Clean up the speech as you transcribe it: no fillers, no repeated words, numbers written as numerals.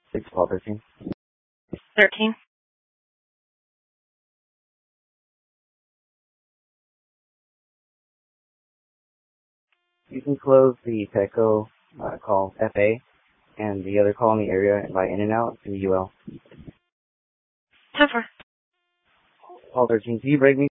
6 call 13. 13. You can close the Petco call FA and the other call in the area by in and out to UL. 10-4. Call 13. Can you break me